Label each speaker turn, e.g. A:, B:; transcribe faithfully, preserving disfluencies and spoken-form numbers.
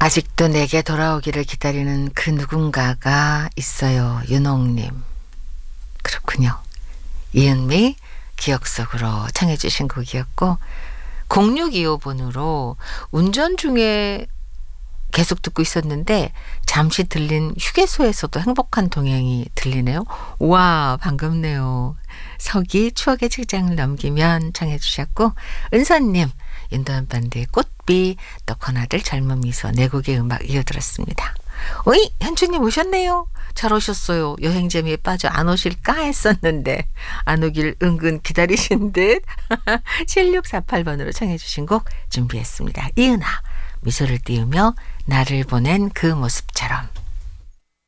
A: 아직도 내게 돌아오기를 기다리는 그 누군가가 있어요. 윤옥님. 그렇군요. 이은미 기억 속으로 청해 주신 곡이었고, 공육이오 번으로 운전 중에 계속 듣고 있었는데 잠시 들린 휴게소에서도 행복한 동행이 들리네요. 우와, 반갑네요. 석이 추억의 직장을 넘기면 청해 주셨고, 은서님 윤도현 밴드의 꽃비, 또 권아들 젊은 미소, 네 곡의 음악 이어들었습니다. 어이, 현주님 오셨네요. 잘 오셨어요. 여행 재미에 빠져 안 오실까 했었는데 안 오길 은근 기다리신 듯. 칠육사팔 번으로 청해 주신 곡 준비했습니다. 이은아, 미소를 띄우며 나를 보낸 그 모습처럼.